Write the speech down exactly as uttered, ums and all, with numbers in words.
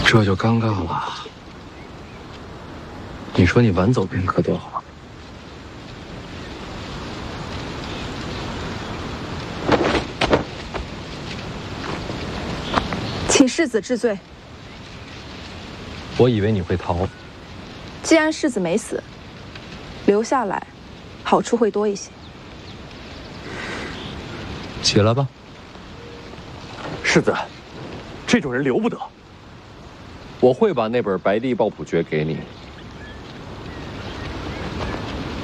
这就尴尬了。你说你晚走片刻多好。 请世子治罪。 我以为你会逃。 既然世子没死，留下来，好处会多一些。 起来吧。 世子，这种人留不得。 我会把那本《白帝抱朴诀》给你。